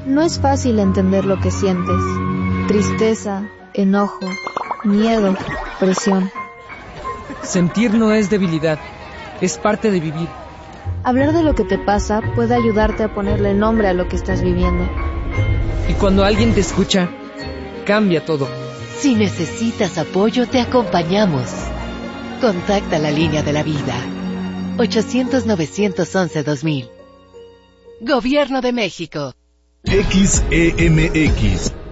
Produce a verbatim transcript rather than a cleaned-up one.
No es fácil entender lo que sientes. Tristeza, enojo, miedo, presión. Sentir no es debilidad, es parte de vivir. Hablar de lo que te pasa puede ayudarte a ponerle nombre a lo que estás viviendo. Y cuando alguien te escucha, cambia todo. Si necesitas apoyo, te acompañamos. Contacta la línea de la vida. ochocientos, novecientos once, dos mil. Gobierno de México. X E M X